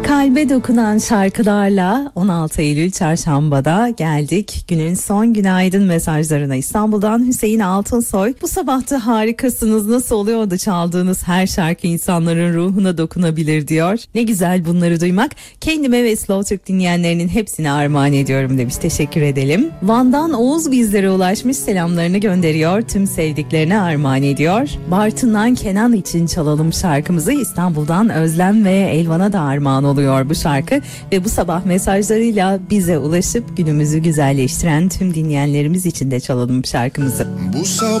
Kalbe dokunan şarkılarla 16 Eylül Çarşamba'da geldik günün son günaydın mesajlarına. İstanbul'dan Hüseyin Altınsoy. Bu sabah da harikasınız, nasıl oluyor da çaldığınız her şarkı insanların ruhuna dokunabilir diyor. Ne güzel bunları duymak. Kendime ve Slow Türk dinleyenlerinin hepsine armağan ediyorum demiş. Teşekkür edelim. Van'dan Oğuz bizlere ulaşmış, selamlarını gönderiyor. Tüm sevdiklerine armağan ediyor. Bartın'dan Kenan için çalalım şarkımızı. İstanbul'dan Özlem ve Elvan'a da armağan oluyor bu şarkı ve bu sabah mesajlarıyla bize ulaşıp günümüzü güzelleştiren tüm dinleyenlerimiz için de çalalım şarkımızı.